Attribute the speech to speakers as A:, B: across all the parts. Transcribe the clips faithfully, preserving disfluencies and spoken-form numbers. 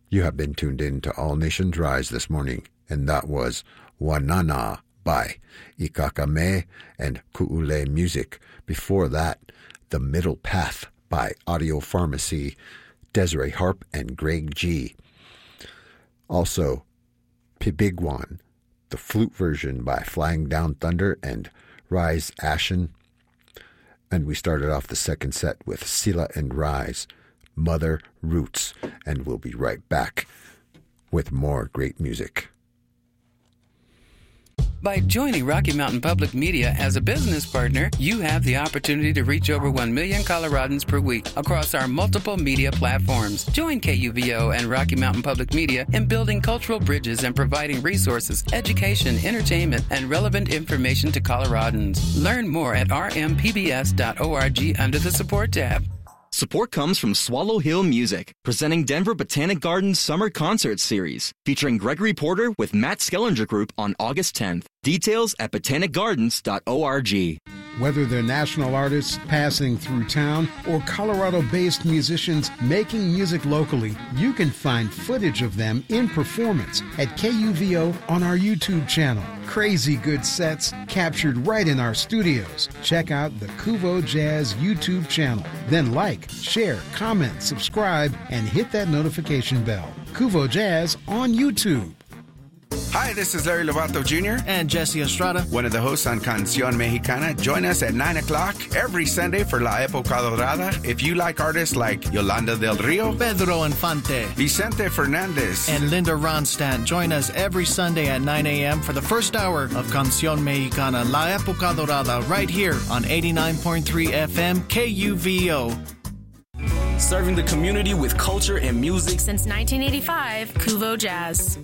A: You have been tuned in to All Nations Rise this morning, and that was Wanana by Ikakame and Ku'ule Music. Before that, The Middle Path by Audio Pharmacy, Desiree Harp and Greg G. Also, Pibigwan, the flute version by Flying Down Thunder and Rise Ashen. And we started off the second set with Sila and Rise, Mother Roots. And we'll be right back with more great music.
B: By joining Rocky Mountain Public Media as a business partner, you have the opportunity to reach over one million Coloradans per week across our multiple media platforms. Join K U V O and Rocky Mountain Public Media in building cultural bridges and providing resources, education, entertainment, and relevant information to Coloradans. Learn more at r m p b s dot org under the Support tab.
C: Support comes from Swallow Hill Music, presenting Denver Botanic Gardens Summer Concert Series, featuring Gregory Porter with Matt Skellinger Group on August tenth. Details at botanic gardens dot org.
D: Whether they're national artists passing through town or Colorado-based musicians making music locally, you can find footage of them in performance at K U V O on our YouTube channel. Crazy good sets captured right in our studios. Check out the Kuvo Jazz YouTube channel. Then like, share, comment, subscribe, and hit that notification bell. Kuvo Jazz on YouTube.
E: Hi, this is Larry Lovato Junior
F: And Jesse Estrada,
E: one of the hosts on Canción Mexicana. Join us at nine o'clock every Sunday for La Época Dorada. If you like artists like Yolanda del Rio,
F: Pedro Infante,
E: Vicente Fernandez,
F: and Linda Ronstadt, join us every Sunday at nine a.m. for the first hour of Canción Mexicana, La Época Dorada, right here on eighty-nine point three F M K U V O.
G: Serving the community with culture and music
H: since nineteen eighty-five, Kuvo Jazz.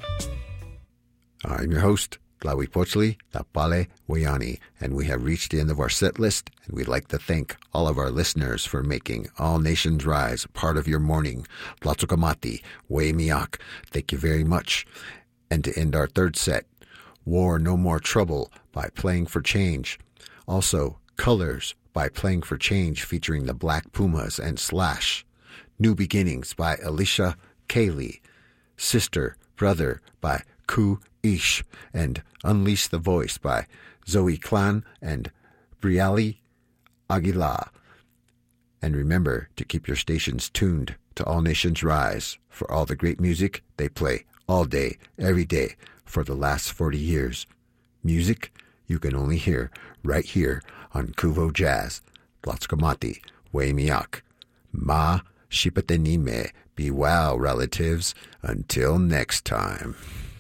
A: I'm your host, Glawi Pochli, Tapale Wayani, and we have reached the end of our set list, and we'd like to thank all of our listeners for making All Nations Rise a part of your morning. Platsukamati, Weimiak, thank you very much. And to end our third set, War No More Trouble by Playing for Change. Also, Colors by Playing for Change featuring the Black Pumas and Slash. New Beginnings by Alicia Kaylee. Sister, Brother by Ku Ish, and Unleash the Voice by Zoe Clan and Briali Aguilar. And remember to keep your stations tuned to All Nations Rise for all the great music they play all day, every day for the last forty years. Music you can only hear right here on Kuvo Jazz. Platsukamati, Weimiak. Ma Shipatenime. Be well, relatives. Until next time.